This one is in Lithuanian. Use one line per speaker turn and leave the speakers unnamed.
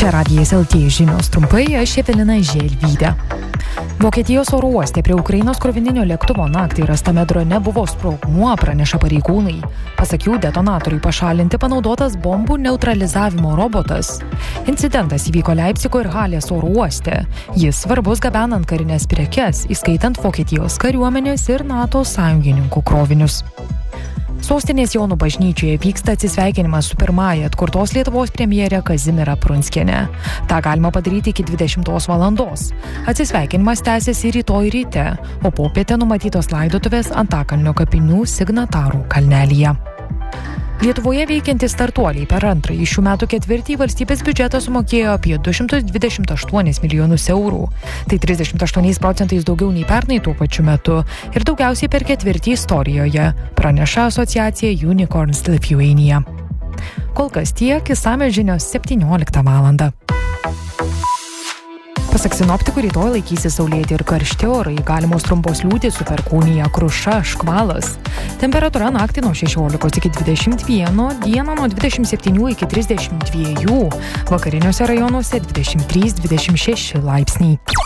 Čia Radijas LT žinios trumpai, aš Evelina Želvytė. Vokietijos oro uoste prie Ukrainos krovininio lėktuvo naktį rastame drone buvo sprogmuo, praneša pareigūnai. Pasak jų, detonatoriui pašalinti panaudotas bombų neutralizavimo robotas. Incidentas įvyko Leipcigo ir Halės oro uoste. Jis svarbus gabenant karinės prekes, įskaitant Vokietijos kariuomenės ir NATO sąjungininkų krovinius. Sostinės Jonų bažnyčioje vyksta atsisveikinimas su pirmąja atkurtos Lietuvos premjere Kazimiera Prunskiene. Ta galima padaryti iki 20 valandos. Atsisveikinimas tęsiasi rytoj ryte, o popietę numatytos laidotuvės Antakalnio kapinių Signatarų kalnelyje. Lietuvoje veikiantys startuoliai per antrąjį šių metų ketvirtį valstybės biudžetą sumokėjo apie 228 milijonus eurų. Tai 38% daugiau nei pernai tuo pačiu metu ir daugiausiai per ketvirtį istorijoje, praneša asociacija Unicorns Lithuania. Kol kas tiek, išsamios žinios 17 valandą. Pasak sinoptikų, rytoj laikysis saulėti ir karšti orai, galimos trumpos liūtys su perkūnija, kruša, škvalas. Temperatūra naktį nuo 16 iki 21, dieną nuo 27 iki 32, vakariniuose rajonuose 23-26 laipsniai.